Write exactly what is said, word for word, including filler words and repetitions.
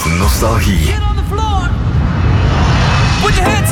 Nostalgie. Get on the floor. Put your hands